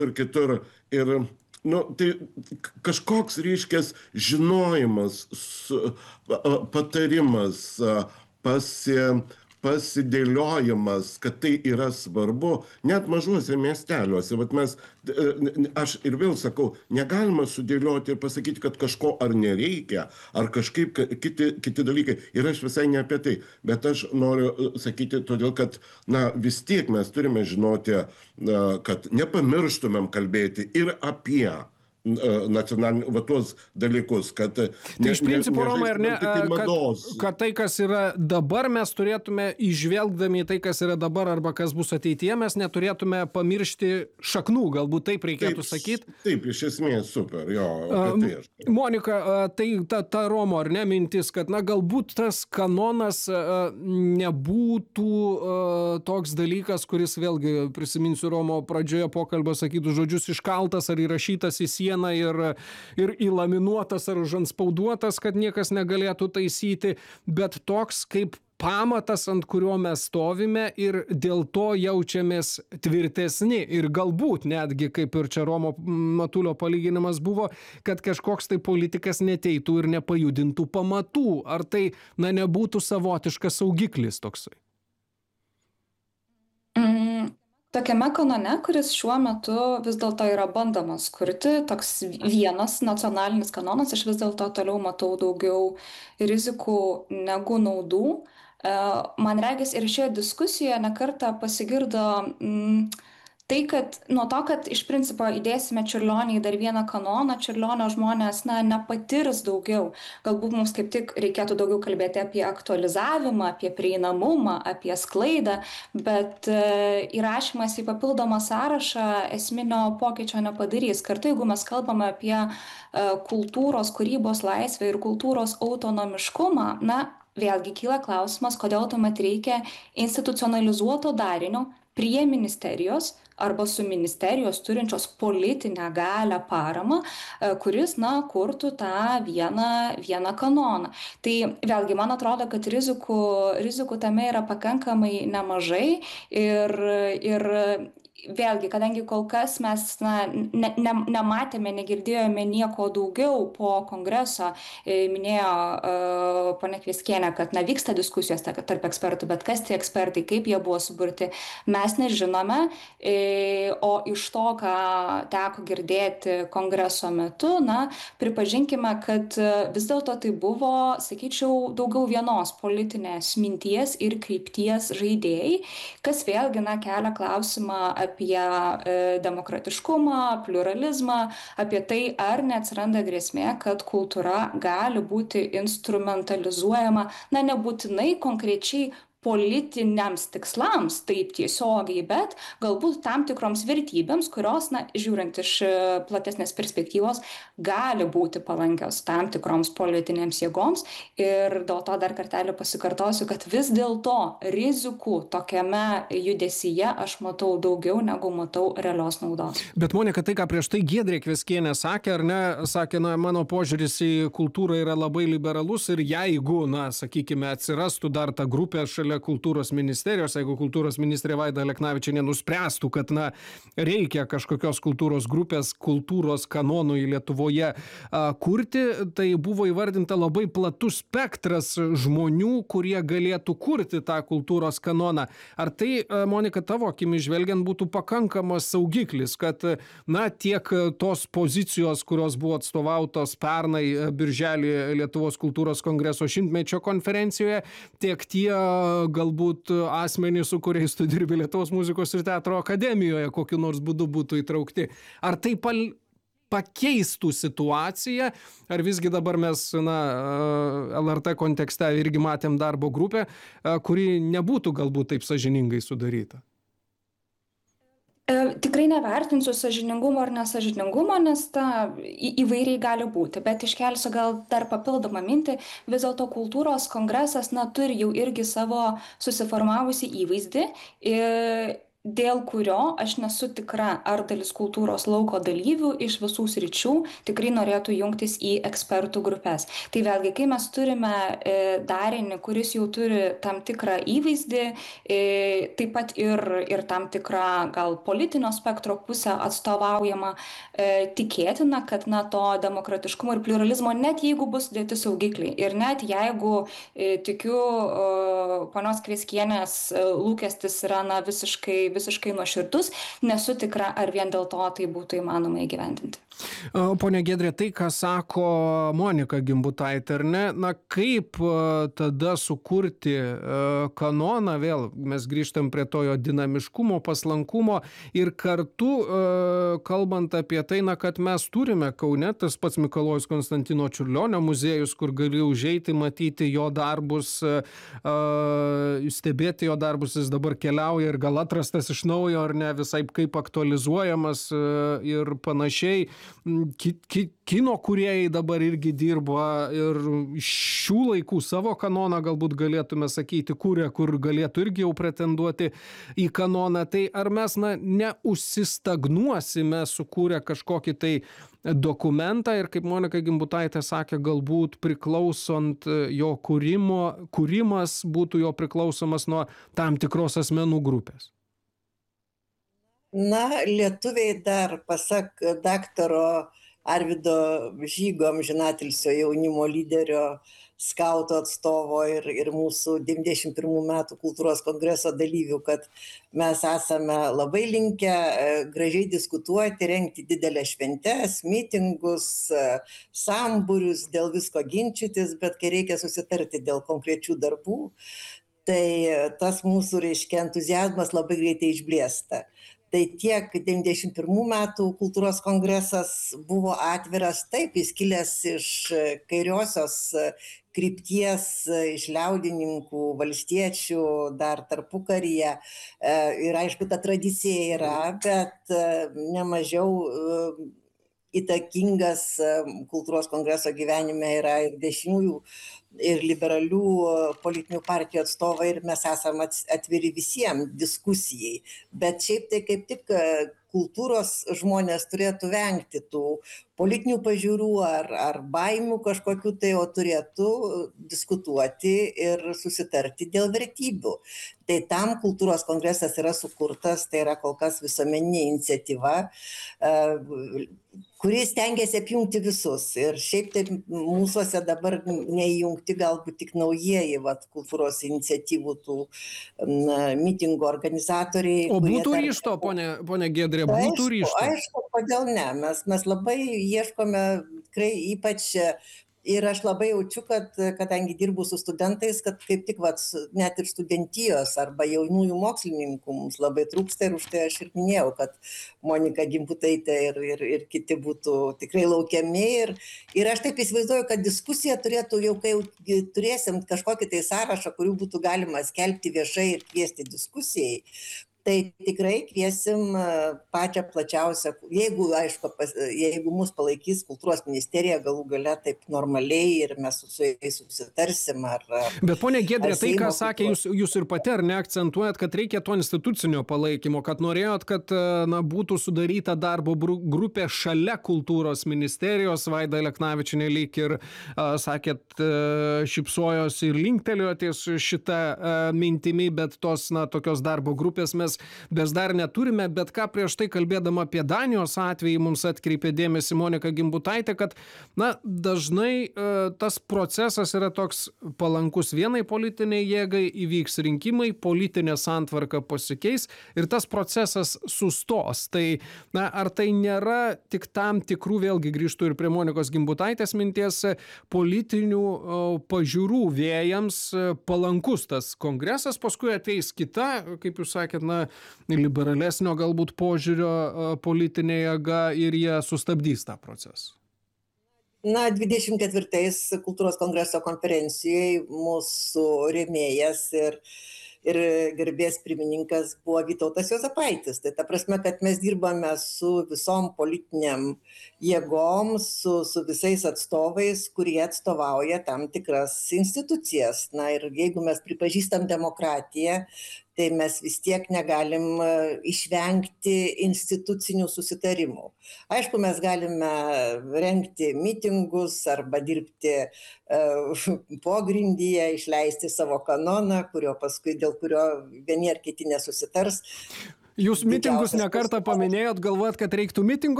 ir kitur. Ir, nu, tai kažkoks ryškės žinojimas, patarimas, pasi, pasidėliojimas, kad tai yra svarbu, net mažuose miesteliuose. Vat mes, aš ir vėl sakau, negalima sudėlioti ir pasakyti, kad kažko ar nereikia, ar kažkaip kiti dalykai. Ir aš visai ne apie tai. Bet aš noriu sakyti todėl, kad vis tiek mes turime žinoti, kad nepamirštumėm kalbėti ir apie nacionalinių, va tuos dalykus, kad Tai iš principo, Romai, ar ne, kad tai, kas yra dabar, mes turėtume, išvelgdami tai, kas yra dabar arba kas bus ateityje, mes neturėtume pamiršti šaknų, galbūt taip reikėtų sakyti. Taip, iš esmės, super, jo. Monika, tai ta Romo, ar ne, mintis, kad, galbūt tas kanonas nebūtų toks dalykas, kuris, vėlgi, prisiminsiu Romo pradžioje pokalbio sakytų žodžius, iškaltas ar įrašytas į sieną ir įlaminuotas ar užantspauduotas, kad niekas negalėtų taisyti, bet toks kaip pamatas, ant kurio mes stovime ir dėl to jaučiamės tvirtesni. Ir galbūt netgi, kaip ir čia Romo Matulio palyginimas buvo, kad kažkoks tai politikas neteitų ir nepajudintų pamatų. Ar tai, nebūtų savotiškas saugiklis toksai? Tokiame kanone, kuris šiuo metu vis dėlto yra bandomas kurti, toks vienas nacionalinis kanonas, aš vis dėlto toliau matau daugiau rizikų negu naudų. Man regis ir šioje diskusijoje nekartą pasigirdo tai, kad nuo to, kad iš principo įdėsime Čiurlionį į dar vieną kanoną, Čiurlionio žmonės nepatirs daugiau. Galbūt mums kaip tik reikėtų daugiau kalbėti apie aktualizavimą, apie prieinamumą, apie sklaidą, bet įrašymas į papildomą sąrašą esminio pokyčio nepadarys. Kartu, jeigu mes kalbame apie kultūros, kūrybos laisvę ir kultūros autonomiškumą, vėlgi kyla klausimas, kodėl tuomet reikia institucionalizuoto darinio prie ministerijos arba su ministerijos turinčios politinę galią paramą, kuris, kurtų tą vieną kanoną. Tai vėlgi, man atrodo, kad rizikų tame yra pakankamai nemažai ir vėlgi, kadangi kol kas mes nematėme, negirdėjome nieko daugiau po kongreso, minėjo ponia Kvieskienė, kad vyksta diskusijos tarp ekspertų, bet kas tie ekspertai, kaip jie buvo suburti, mes nežinome, o iš to, ką teko girdėti kongreso metu, pripažinkime, kad vis dėlto tai buvo, sakyčiau, daugiau vienos politinės minties ir krypties žaidėjai, kas vėlgi kelia klausimą apie demokratiškumą, pluralizmą, apie tai, ar neatsiranda grėsmė, kad kultūra gali būti instrumentalizuojama, nebūtinai konkrečiai politiniams tikslams, taip tiesiogiai, bet galbūt tam tikroms vertybėms, kurios, žiūrint iš platesnės perspektyvos, gali būti palankios tam tikroms politinėms jėgoms. Ir dėl to dar kartelį pasikartosiu, kad vis dėlto rizikų tokiame judesyje aš matau daugiau, negu matau realios naudos. Bet Monika, tai ką prieš tai Giedrė Kvieskienė sakė, ar ne, sakė, mano požiūris į kultūrą yra labai liberalus ir jeigu, sakykime, atsirastų dar ta grupė šalia kultūros ministerijos, jeigu kultūros ministrė Vaida Aleknavičienė nuspręstų, kad reikia kažkokios kultūros grupės, kultūros kanonui Lietuvoje kurti, tai buvo įvardinta labai platus spektras žmonių, kurie galėtų kurti tą kultūros kanoną. Ar tai, Monika, tavo akimi žvelgiant, būtų pakankamas saugiklis, kad tiek tos pozicijos, kurios buvo atstovautos pernai birželį Lietuvos kultūros kongreso 100-mečio konferencijoje, tiek tie galbūt asmenys, su kuriais tu dirbi Lietuvos muzikos ir teatro akademijoje, kokiu nors būdu būtų įtraukti. Ar tai pakeistų situaciją, ar visgi dabar mes LRT kontekste irgi matėm darbo grupę, kuri nebūtų galbūt taip sąžiningai sudaryta? Tikrai nevertinsiu sąžiningumo ar nesąžiningumo, nes įvairiai gali būti, bet iškelsiu gal dar papildomą mintį, vis dėlto kultūros kongresas turi jau irgi savo susiformavusi įvaizdį dėl kurio aš nesu tikra, ar dalis kultūros lauko dalyvių iš visų sričių tikrai norėtų jungtis į ekspertų grupės. Tai vėlgi, kai mes turime darinį, kuris jau turi tam tikrą įvaizdį, taip pat ir tam tikrą gal politinio spektro pusę atstovaujama, tikėtina, kad na, to demokratiškumo ir pluralizmo, net jeigu bus dėti saugikliai ir net jeigu tikiu, ponios Kvieskienės lūkestis yra na, visiškai nuoširdus, nesu tikra, ar vien dėl to tai būtų įmanoma įgyvendinti. Pone Giedrė, tai, ką sako Monika Gimbutaitė, ar ne, na kaip tada sukurti kanoną, vėl mes grįžtam prie to jo dinamiškumo, paslankumo ir kartu kalbant apie tai, na, kad mes turime Kaune, tas pats Mikalojus Konstantino Čiurlionio muziejus, kur gali užeiti, matyti jo darbus, stebėti jo darbus, jis dabar keliauja ir gal atrastas iš naujo, ar ne, visai kaip aktualizuojamas ir panašiai. Kino kūrėjai dabar irgi dirba ir šių laikų savo kanoną galbūt galėtume sakyti, kūrė, kur galėtų irgi jau pretenduoti į kanoną. Tai ar mes neužsistagnuosime sukūrę kažkokį tai dokumentą ir kaip Monika Gimbutaitė sakė, galbūt priklausant jo kūrimas būtų jo priklausomas nuo tam tikros asmenų grupės? Na, lietuviai dar, pasak daktaro Arvydo Žygo, amžinatilsio jaunimo lyderio, skauto atstovo ir mūsų 91 metų kultūros kongreso dalyvių, kad mes esame labai linkę gražiai diskutuoti, rengti didelės šventes, mitingus, sambūrius, dėl visko ginčytis, bet kai reikia susitarti dėl konkrečių darbų, tai tas mūsų, reiškia, entuziazmas labai greitai išblėsta. Tai tiek 91 metų kultūros kongresas buvo atviras, taip, jis kilęs iš kairiosios krypties, iš liaudininkų, valstiečių, dar tarpukaryje. Ir aišku, ta tradicija yra, bet nemažiau įtakingas kultūros kongreso gyvenime yra ir dešiniųjų, ir liberalių politinių partijų atstovai ir mes esame atviri visiems diskusijai. Bet šiaip tai kaip tik kultūros žmonės turėtų vengti tų politinių pažiūrų ar baimių kažkokių tai, o turėtų diskutuoti ir susitarti dėl vertybių. Tai tam kultūros kongresas yra sukurtas, tai yra kol kas visuomeninė iniciatyva, kuris stengiasi apjungti visus. Ir šiaip taip mūsuose dabar neįjungti galbūt tik naujieji kultūros iniciatyvų tų mitingų organizatoriai. O būtų ryžto, ponė Giedrė, būtų ryžto? Aišku, kodėl ne. Mes labai ieškome, tikrai ypač. Ir aš labai jaučiu, kad kadangi dirbu su studentais, kad kaip tik net ir studentijos arba jaunųjų mokslininkų mums labai trūksta ir už tai aš ir minėjau, kad Monika Gimbutaitė ir kiti būtų tikrai laukiami. Ir aš taip įsivaizduoju, kad diskusija turėtų jau, kai turėsim kažkokį tai sąrašą, kurių būtų galima skelbti viešai ir kviesti diskusijai, tai tikrai kviesim pačią plačiausią, jeigu mus palaikys kultūros ministerija galų gale taip normaliai ir mes su jais susitarsim. Bet ponė Giedrė, tai ką sakė, jūs ir pati ar neakcentuojat, kad reikia to institucinio palaikymo, kad norėjot, kad būtų sudaryta darbo grupė šalia kultūros ministerijos, Vaida Aleknavičienė lyg ir sakėt, šypsojosi ir linktelėjo ties šitą mintimį, bet tos tokios darbo grupės mes dar neturime, bet ką prieš tai kalbėdama apie Danijos atvejį mums atkreipė dėmesį Monika Gimbutaitė, kad dažnai tas procesas yra toks palankus vienai politiniai jėgai, įvyks rinkimai, politinė santvarka pasikeis ir tas procesas sustos. Tai ar tai nėra tik tam tikrų, vėlgi grįžtų ir prie Monikos Gimbutaitės minties, politinių pažiūrų vėjams palankus tas kongresas, paskui ateis kita, kaip jūs sakėt, liberalesnio galbūt požiūrio politinė jėga ir jie sustabdys tą procesą? 24 kultūros kongreso konferencijoje mūsų rėmėjas ir garbės pirmininkas buvo Vytautas Juozapaitis. Tai ta prasme, kad mes dirbame su visom politiniam jėgom, su visais atstovais, kurie atstovauja tam tikras institucijas. Ir jeigu mes pripažįstam demokratiją, tai mes vis tiek negalim išvengti institucinių susitarimų. Aišku, mes galime rengti mitingus arba dirbti pogrindyje, išleisti savo kanoną, dėl kurio vieni ar kiti nesusitars. Jūs mitingus ne kartą paminėjot, galvojat, kad reiktų mitingo